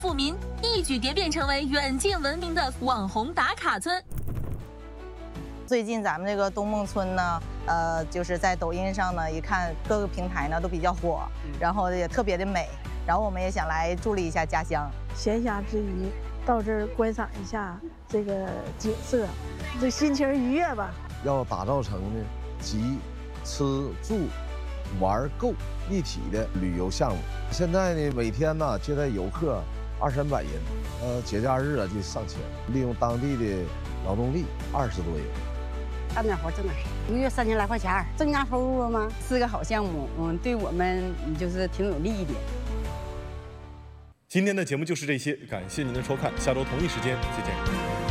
富民一举蝶变成为远近闻名的网红打卡村。 最近咱们这个东梦村呢，就是在抖音上呢，一看各个平台呢都比较火，然后也特别的美，然后我们也想来助力一下家乡。 闲暇之余到这儿观赏一下这个景色，这心情愉悦吧。 要打造成呢集吃住玩购一体的旅游项目。现在呢，每天呢接待游客200-300人，节假日就上千，利用当地的劳动力20多人。 干点活挣点钱，1个月3000来块钱，增加收入了吗？是个好项目，对我们就是挺有利一点。 今天的节目就是这些，感谢您的收看，下周同一时间再见。